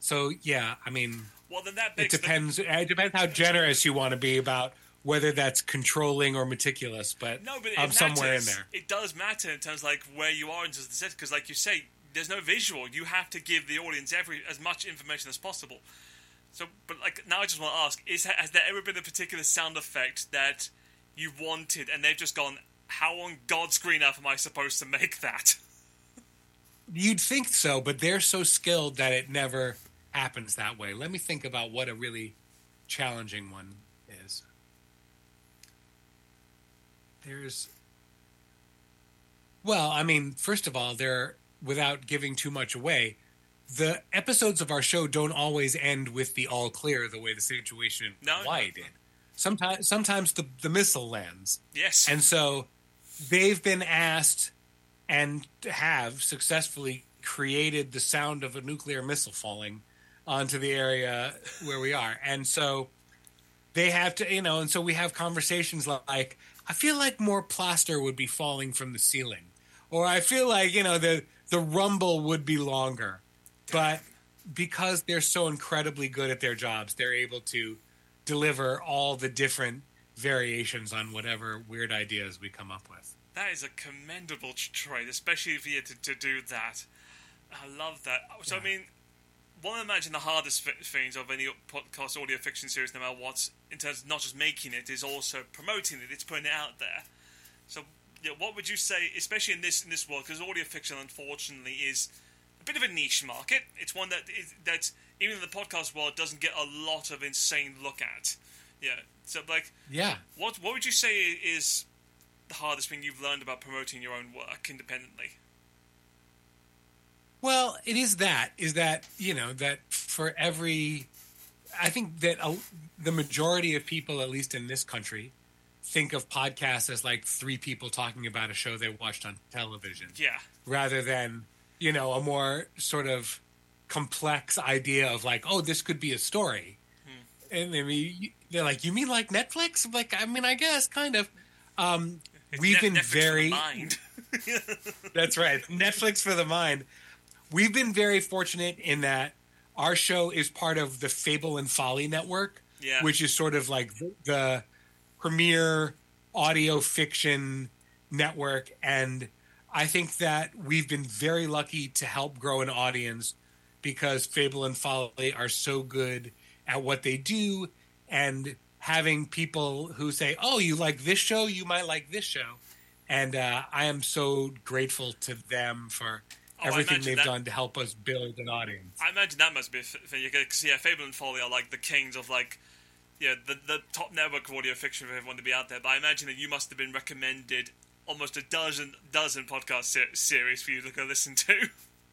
So yeah, I mean, Well, then that it begs depends. It depends how generous you want to be about whether that's controlling or meticulous. But no, but I'm it somewhere in matters. there. It does matter in terms of, like, where you are in terms of the set, because, like you say, there's no visual. You have to give the audience as much information as possible. So, but like now, I just want to ask: has there ever been a particular sound effect that you wanted, and they've just gone, "How on God's green earth am I supposed to make that?" You'd think so, but they're so skilled that it never happens that way. Let me think about what a really challenging one is. Well, I mean, first of all, without giving too much away, the episodes of our show don't always end with the all clear the way the situation in Hawaii did. Sometimes the missile lands. Yes. And so they've been asked and have successfully created the sound of a nuclear missile falling onto the area where we are. And so they have to, and so we have conversations like, I feel like more plaster would be falling from the ceiling. Or I feel like, the rumble would be longer. But because they're so incredibly good at their jobs, they're able to deliver all the different variations on whatever weird ideas we come up with. That is a commendable trait, especially for you to do that. I love that. So, yeah. I mean, one of imagine the hardest things of any podcast audio fiction series, no matter what, in terms of not just making it, is also promoting it. It's putting it out there. So, yeah, what would you say, especially in this world, because audio fiction, unfortunately, is a bit of a niche market. It's one that even in the podcast world doesn't get a lot of insane look at. Yeah. So, what would you say is the hardest thing you've learned about promoting your own work independently? Well, it is that that for every, I think that the majority of people, at least in this country, think of podcasts as like three people talking about a show they watched on television. Yeah. Rather than, a more sort of complex idea of like, oh, this could be a story. And they're like, you mean like Netflix? I'm like, I mean, I guess kind of. We've been Netflix very. For the mind. That's right. Netflix for the mind. We've been very fortunate in that our show is part of the Fable and Folly network, which is sort of like the premier audio fiction network. And I think that we've been very lucky to help grow an audience because Fable and Folly are so good at what they do, and having people who say, oh, you like this show, you might like this show. And I am so grateful to them for everything they've done to help us build an audience. I imagine that must be a thing. Because, Fable and Folly are like the kings of the top network of audio fiction for everyone to be out there. But I imagine that you must have been recommended almost a dozen podcast series for you to go listen to.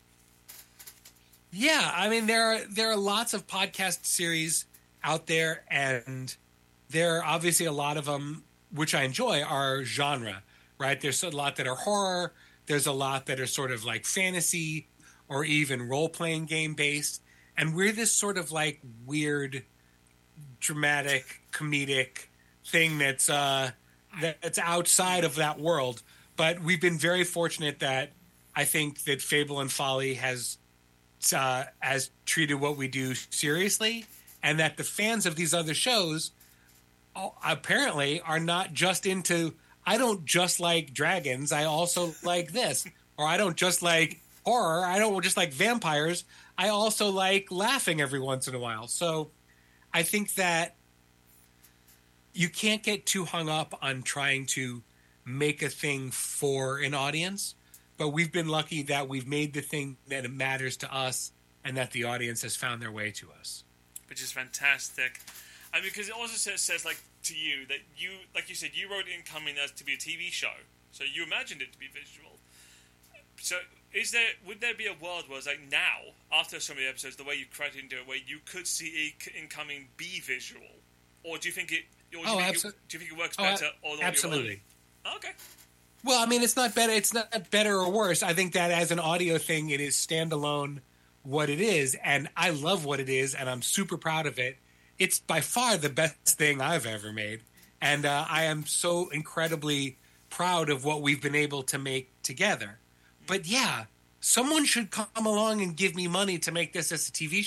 Yeah, I mean there are lots of podcast series out there, and there are obviously a lot of them which I enjoy are genre, right? There's a lot that are horror. There's a lot that are sort of like fantasy or even role-playing game based. And we're this sort of like weird, dramatic, comedic thing that's outside of that world. But we've been very fortunate that I think that Fable and Folly has treated what we do seriously, and that the fans of these other shows apparently are not just into, I don't just like dragons, I also like this. Or I don't just like horror, I don't just like vampires, I also like laughing every once in a while. So I think that you can't get too hung up on trying to make a thing for an audience, but we've been lucky that we've made the thing that it matters to us and that the audience has found their way to us. Which is fantastic. I mean, because it also says like, to you, that you, like you said, you wrote Incoming as to be a TV show, so you imagined it to be visual. So, would there be a world where it's like now, after so many episodes, the way you created into it, where you could see Incoming be visual, or do you think it? Or do you think it works better? Absolutely. Okay. Well, I mean, it's not better. It's not better or worse. I think that as an audio thing, it is standalone what it is, and I love what it is, and I'm super proud of it. It's by far the best thing I've ever made, and I am so incredibly proud of what we've been able to make together. But yeah, someone should come along and give me money to make this as a TV